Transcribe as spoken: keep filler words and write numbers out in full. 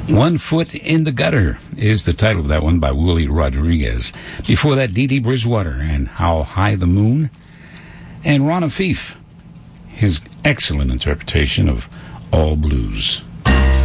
One Foot in the Gutter is the title of that one by Willie Rodriguez. Before that, Dee Dee Bridgewater and How High the Moon. And Ron Afif, his excellent interpretation of All Blues.